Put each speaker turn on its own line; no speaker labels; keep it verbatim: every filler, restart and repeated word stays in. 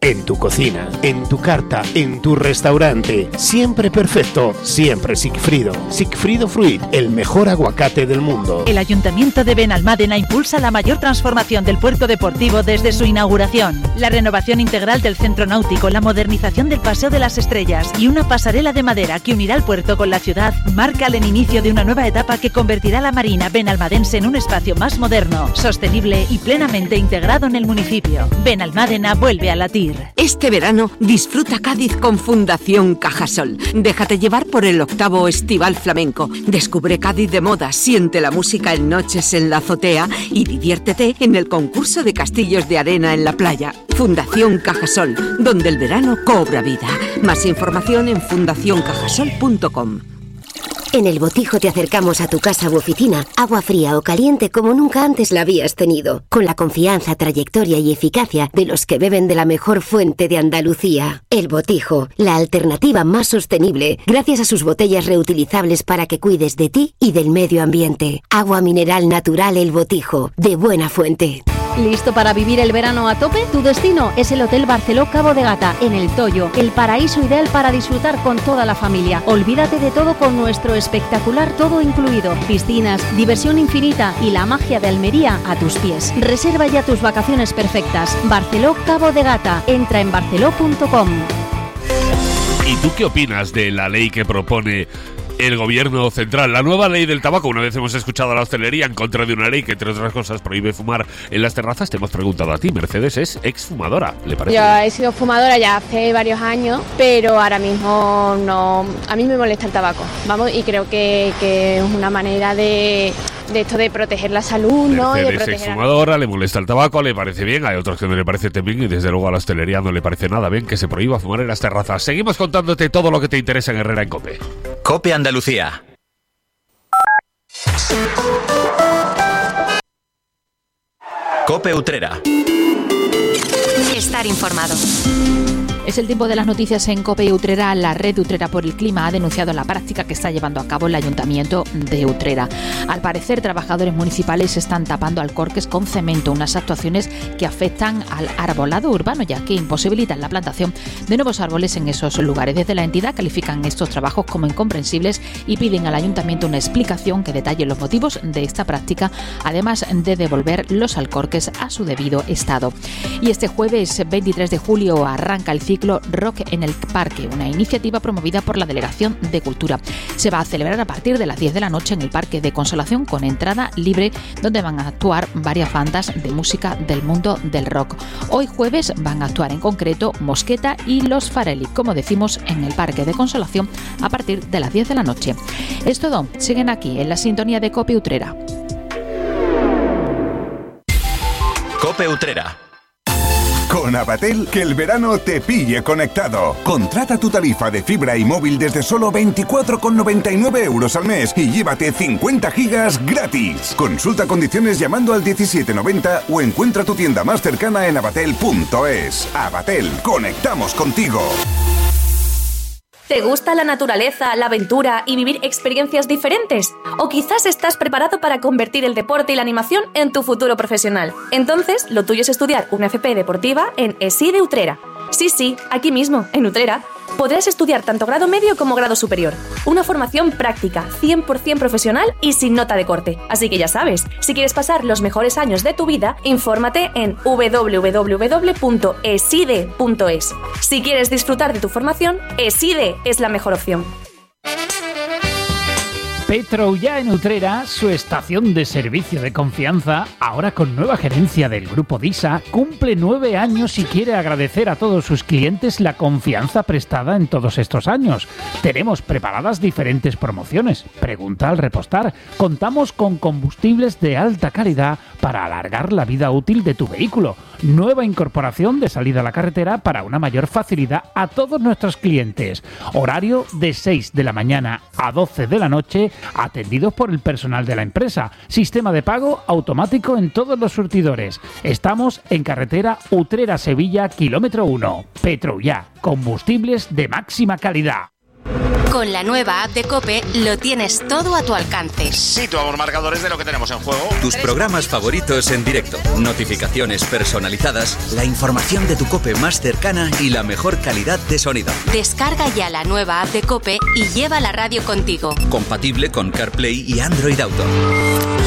en tu cocina, en tu carta, en tu restaurante. Siempre perfecto, siempre Sigfrido. Sigfrido Fruit, el mejor aguacate del mundo.
El Ayuntamiento de Benalmádena impulsa la mayor transformación del puerto deportivo desde su inauguración. La renovación integral del centro náutico, la modernización del Paseo de las Estrellas y una pasarela de madera que unirá el puerto con la ciudad marcan el inicio de una nueva etapa que convertirá la marina benalmadense en un espacio más moderno, sostenible y plenamente integrado en el municipio. Benalmádena vuelve a latir.
Este verano disfruta Cádiz con Fundación Cajasol. Déjate llevar por el octavo Estival Flamenco. Descubre Cádiz de moda, siente la música en noches en la azotea y diviértete en el concurso de castillos de arena en la playa. Fundación Cajasol, donde el verano cobra vida. Más información en fundación cajasol punto com.
En El Botijo te acercamos a tu casa u oficina agua fría o caliente como nunca antes la habías tenido, con la confianza, trayectoria y eficacia de los que beben de la mejor fuente de Andalucía. El Botijo, la alternativa más sostenible gracias a sus botellas reutilizables para que cuides de ti y del medio ambiente. Agua mineral natural El Botijo, de buena fuente.
¿Listo para vivir el verano a tope? Tu destino es el Hotel Barceló Cabo de Gata, en El Toyo, el paraíso ideal para disfrutar con toda la familia. Olvídate de todo con nuestro espectacular todo incluido. Piscinas, diversión infinita y la magia de Almería a tus pies. Reserva ya tus vacaciones perfectas. Barceló Cabo de Gata. Entra en barceló punto com.
¿Y tú qué opinas de la ley que propone el gobierno central? La nueva ley del tabaco. Una vez hemos escuchado a la hostelería en contra de una ley que, entre otras cosas, prohíbe fumar en las terrazas. Te hemos preguntado a ti. Mercedes es exfumadora, ¿le parece?
Yo he sido fumadora ya hace varios años, pero ahora mismo no. A mí me molesta el tabaco, vamos, y creo que, que es una manera de, de esto de proteger la salud, ¿no?
Mercedes
y de proteger
es exfumadora, a... le molesta el tabaco, le parece bien. Hay otros que no le parece tan bien y desde luego a la hostelería no le parece nada bien que se prohíba fumar en las terrazas. Seguimos contándote todo lo que te interesa en Herrera en COPE.
COPE Andalucía. COPE Utrera.
Estar informado.
Es el tiempo de las noticias en COPE Utrera. La red Utrera por el Clima ha denunciado la práctica que está llevando a cabo el Ayuntamiento de Utrera. Al parecer, trabajadores municipales están tapando alcorques con cemento, unas actuaciones que afectan al arbolado urbano, ya que imposibilitan la plantación de nuevos árboles en esos lugares. Desde la entidad califican estos trabajos como incomprensibles y piden al Ayuntamiento una explicación que detalle los motivos de esta práctica, además de devolver los alcorques a su debido estado. Y este jueves veintitrés de julio arranca el ciclo Rock en el Parque, una iniciativa promovida por la Delegación de Cultura. Se va a celebrar a partir de las diez de la noche en el Parque de Consolación con entrada libre, donde van a actuar varias bandas de música del mundo del rock. Hoy jueves van a actuar en concreto Mosqueta y Los Farelli, como decimos, en el Parque de Consolación a partir de las diez de la noche. Es todo. Siguen aquí en la sintonía de COPE Utrera.
COPE Utrera.
Con Avatel, que el verano te pille conectado. Contrata tu tarifa de fibra y móvil desde solo veinticuatro con noventa y nueve euros al mes y llévate cincuenta gigas gratis. Consulta condiciones llamando al diecisiete noventa o encuentra tu tienda más cercana en avatel punto es. Avatel, conectamos contigo.
¿Te gusta la naturaleza, la aventura y vivir experiencias diferentes? ¿O quizás estás preparado para convertir el deporte y la animación en tu futuro profesional? Entonces, lo tuyo es estudiar una F P deportiva en ESI de Utrera. Sí, sí, aquí mismo, en Utrera, podrás estudiar tanto grado medio como grado superior. Una formación práctica, cien por ciento profesional y sin nota de corte. Así que ya sabes, si quieres pasar los mejores años de tu vida, infórmate en doble u doble u doble u punto eside punto es. Si quieres disfrutar de tu formación, ESIDE es la mejor opción.
Petroullà en Utrera, su estación de servicio de confianza, ahora con nueva gerencia del Grupo DISA, cumple nueve años y quiere agradecer a todos sus clientes la confianza prestada en todos estos años. Tenemos preparadas diferentes promociones. Pregunta al repostar. Contamos con combustibles de alta calidad para alargar la vida útil de tu vehículo. Nueva incorporación de salida a la carretera para una mayor facilidad a todos nuestros clientes. Horario de seis de la mañana a doce de la noche, atendidos por el personal de la empresa. Sistema de pago automático en todos los surtidores. Estamos en carretera Utrera-Sevilla, kilómetro uno. Petroullà, combustibles de máxima calidad.
Con la nueva app de COPE lo tienes todo a tu alcance.
Situamos marcadores de lo que tenemos en juego.
Tus programas favoritos en directo, notificaciones personalizadas, la información de tu COPE más cercana y la mejor calidad de sonido.
Descarga ya la nueva app de COPE y lleva la radio contigo.
Compatible con CarPlay y Android Auto.